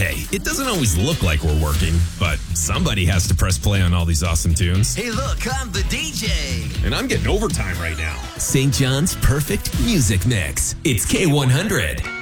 Hey, it doesn't always look like we're working, but somebody has to press play on all these awesome tunes. Hey, look, I'm the DJ. And I'm getting overtime right now. St. John's perfect music mix. It's K100.